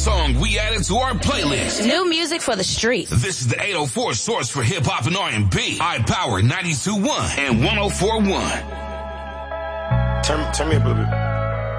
song we added to our playlist. New music for the streets. This is the 804 source for hip hop and R&B. High Power 92.1 and 104.1. Turn me up a little bit.